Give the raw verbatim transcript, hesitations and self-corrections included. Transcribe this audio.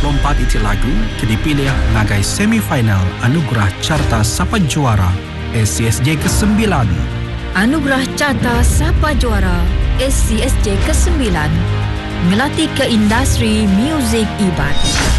puluh empat itu lagu dipilih sebagai semifinal Anugerah Carta Sapa Juara S C S J kesembilan. Anugerah Carta Sapa Juara S C S J kesembilan melatih ke industri muzik Iban.